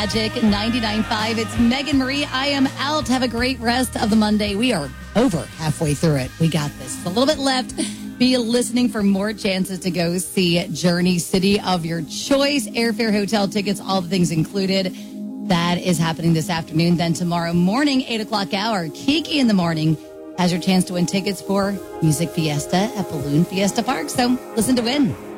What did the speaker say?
Magic 99.5. It's Megan Marie. I am out. Have a great rest of the Monday. We are over halfway through it. We got this. A little bit left. Be listening for more chances to go see Journey, City of your choice. Airfare, hotel tickets, all the things included. That is happening this afternoon. Then tomorrow morning, 8 o'clock hour, Kiki in the morning has your chance to win tickets for Music Fiesta at Balloon Fiesta Park. So listen to win.